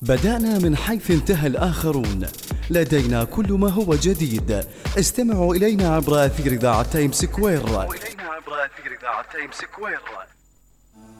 بدأنا من حيث انتهى الآخرون، لدينا كل ما هو جديد. استمعوا إلينا عبر أثير إذاعة تايم سكوير.